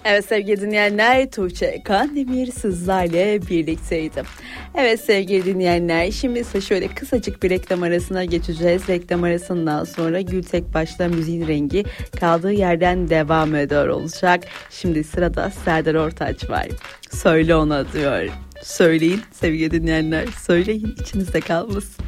Evet sevgili dinleyenler, Tuğçe Kandemir sizlerle birlikteydi. Evet sevgili dinleyenler, şimdi ise şöyle kısacık bir reklam arasına geçeceğiz. Reklam arasından sonra Gül Tekbaş'la Müziğin Rengi kaldığı yerden devam ediyor olacak. Şimdi sırada Serdar Ortaç var. Söyle ona diyor. Söyleyin sevgili dinleyenler, söyleyin, içinizde kalmasın.